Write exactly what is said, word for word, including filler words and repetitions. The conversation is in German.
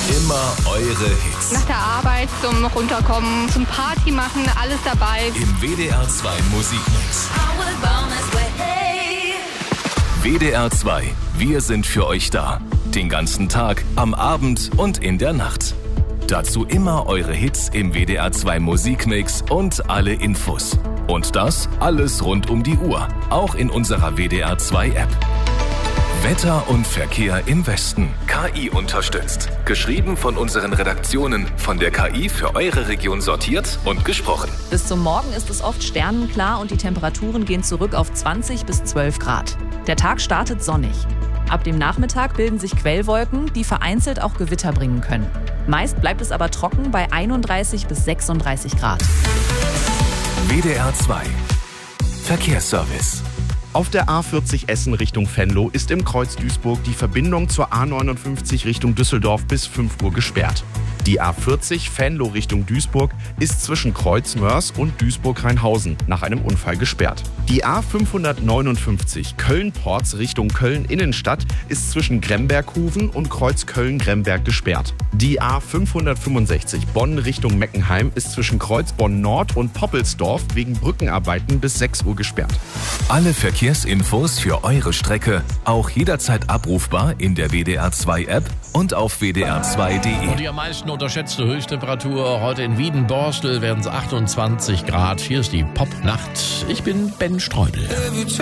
Immer eure Hits. Nach der Arbeit zum Runterkommen, zum Party machen, alles dabei. Im W D R zwei Musikmix. W D R zwei, wir sind für euch da. Den ganzen Tag, am Abend und in der Nacht. Dazu immer eure Hits im W D R zwei Musikmix und alle Infos. Und das alles rund um die Uhr, auch in unserer W D R zwei App. Wetter und Verkehr im Westen. K I unterstützt. Geschrieben von unseren Redaktionen, von der K I für eure Region sortiert und gesprochen. Bis zum Morgen ist es oft sternenklar und die Temperaturen gehen zurück auf zwanzig bis zwölf Grad. Der Tag startet sonnig. Ab dem Nachmittag bilden sich Quellwolken, die vereinzelt auch Gewitter bringen können. Meist bleibt es aber trocken bei einunddreißig bis sechsunddreißig Grad. W D R zwei Verkehrsservice. Auf der A vierzig Essen Richtung Venlo ist im Kreuz Duisburg die Verbindung zur A neunundfünfzig Richtung Düsseldorf bis fünf Uhr gesperrt. Die A vierzig Venlo Richtung Duisburg ist zwischen Kreuz Mörs und Duisburg-Rheinhausen nach einem Unfall gesperrt. Die A fünfhundertneunundfünfzig Köln-Porz Richtung Köln-Innenstadt ist zwischen Gremberghoven und Kreuz Köln-Gremberg gesperrt. Die A fünfhundertfünfundsechzig Bonn Richtung Meckenheim ist zwischen Kreuz Bonn-Nord und Poppelsdorf wegen Brückenarbeiten bis sechs Uhr gesperrt. Alle Verkehrsinfos für eure Strecke auch jederzeit abrufbar in der W D R zwei App und auf w d r zwei punkt d e. Und die am meisten unterschätzte Höchsttemperatur heute in Wiedenborstel werden es achtundzwanzig Grad. Hier ist die Popnacht. Ich bin Ben Streudel.